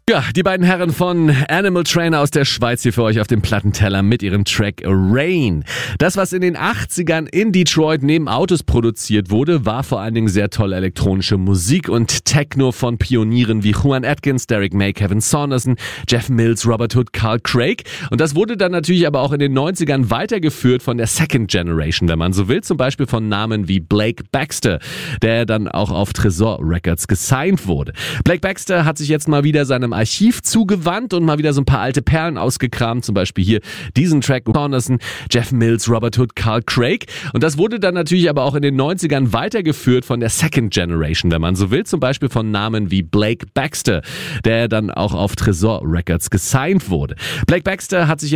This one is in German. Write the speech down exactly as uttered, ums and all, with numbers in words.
Ja, die beiden Herren von Animal Trainer aus der Schweiz hier für euch auf dem Plattenteller mit ihrem Track Rain. Das, was in den achtzigern in Detroit neben Autos produziert wurde, war vor allen Dingen sehr tolle elektronische Musik und Techno von Pionieren wie Juan Atkins, Derek May, Kevin Saunderson, Jeff Mills, Robert Hood, Carl Craig. Und das wurde dann natürlich aber auch in den neunzigern weitergeführt von der Second Generation, wenn man so will. Zum Beispiel von Namen wie Blake Baxter, der dann auch auf Tresor Records gesigned wurde. Blake Baxter hat sich jetzt mal wieder seinem Archiv zugewandt und mal wieder so ein paar alte Perlen ausgekramt, zum Beispiel hier diesen Track Saunderson, Jeff Mills, Robert Hood, Carl Craig. Und das wurde dann natürlich aber auch in den neunzigern weitergeführt von der Second Generation, wenn man so will, zum Beispiel von Namen wie Blake Baxter, der dann auch auf Tresor Records gesigned wurde. Blake Baxter hat sich